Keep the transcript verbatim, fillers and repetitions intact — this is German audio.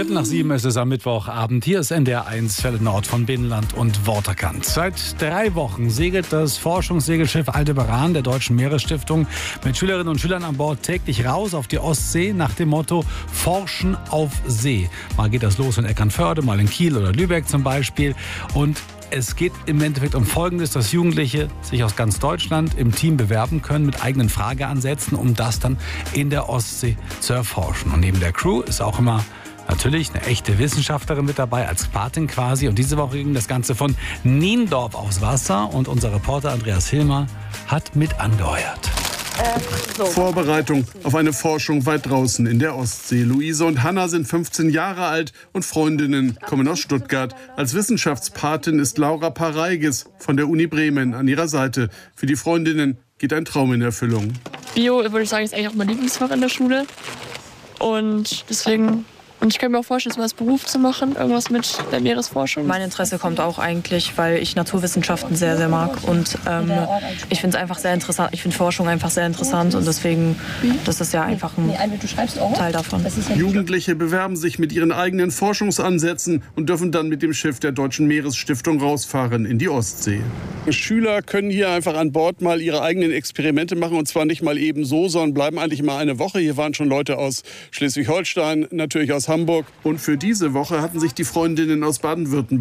Viertel nach sieben ist es am Mittwochabend. Hier ist N D R eins, Fälle Nord von Binnenland und Waterkant. Seit drei Wochen segelt das Forschungssegelschiff Aldebaran der Deutschen Meeresstiftung mit Schülerinnen und Schülern an Bord täglich raus auf die Ostsee nach dem Motto Forschen auf See. Mal geht das los in Eckernförde, mal in Kiel oder Lübeck zum Beispiel. Und es geht im Endeffekt um Folgendes, dass Jugendliche sich aus ganz Deutschland im Team bewerben können mit eigenen Frageansätzen, um das dann in der Ostsee zu erforschen. Und neben der Crew ist auch immer natürlich eine echte Wissenschaftlerin mit dabei, als Patin quasi. Und diese Woche ging das Ganze von Niendorf aufs Wasser. Und unser Reporter Andreas Hilmer hat mit angeheuert. Äh, so. Vorbereitung auf eine Forschung weit draußen in der Ostsee. Luise und Hanna sind fünfzehn Jahre alt und Freundinnen, kommen aus Stuttgart. Als Wissenschaftspatin ist Laura Pareiges von der Uni Bremen an ihrer Seite. Für die Freundinnen geht ein Traum in Erfüllung. Bio, würde ich sagen, ist eigentlich auch mein Lieblingsfach in der Schule. Und deswegen... Und ich kann mir auch vorstellen, das als Beruf zu machen, irgendwas mit der Meeresforschung. Mein Interesse kommt auch eigentlich, weil ich Naturwissenschaften sehr, sehr mag. Und ähm, ich finde es einfach sehr interessant. Ich finde Forschung einfach sehr interessant. Und deswegen, das ist ja einfach ein Teil davon. Jugendliche bewerben sich mit ihren eigenen Forschungsansätzen und dürfen dann mit dem Schiff der Deutschen Meeresstiftung rausfahren in die Ostsee. Schüler können hier einfach an Bord mal ihre eigenen Experimente machen. Und zwar nicht mal eben so, sondern bleiben eigentlich mal eine Woche. Hier waren schon Leute aus Schleswig-Holstein, natürlich aus Hamburg. Und für diese Woche hatten sich die Freundinnen aus Baden-Württemberg